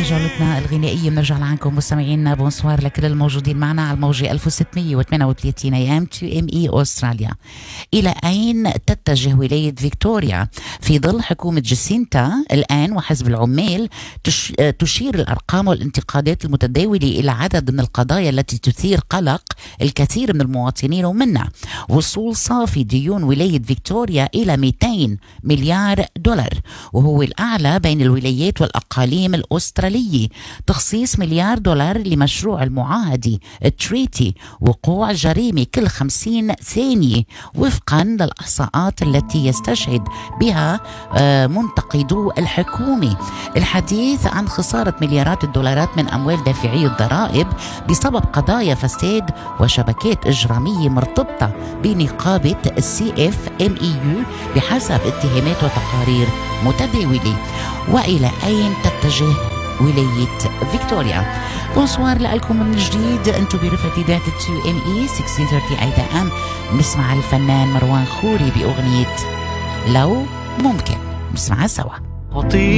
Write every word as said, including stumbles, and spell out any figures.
جولتنا الغنائية بنرجع لعنكم مستمعينا. بونسوار لكل الموجودين معنا على الموجة ألف وستمية وثمانية وثلاثين اي ام تو ام اي أستراليا. إلى أين تتجه ولاية فيكتوريا في ظل حكومة جاسينتا الآن وحزب العمال؟ تش... تشير الأرقام والانتقادات المتداولة إلى عدد من القضايا التي تثير قلق الكثير من المواطنين، ومنها وصول صافي ديون ولاية فيكتوريا إلى مئتين مليار دولار، وهو الأعلى بين الولايات والأقاليم الأسترالية. تخصيص مليار دولار لمشروع المعاهدة التريتي، وقوع جريمة كل خمسين ثانية وفقا للإحصاءات التي يستشهد بها منتقدو الحكومة. الحديث عن خسارة مليارات الدولارات من أموال دافعي الضرائب بسبب قضايا فساد وشبكات إجرامية مرتبطة بنقابة السي اف ام اي يو بحسب اتهامات وتقارير متداولة. وإلى أين تتجه ولاية فيكتوريا؟ بونسوار لكم من جديد، انتم برفقة إذاعة تو ام اي ستة ثلاثين اي ام. نسمع الفنان مروان خوري بأغنية لو ممكن، نسمعها سوا.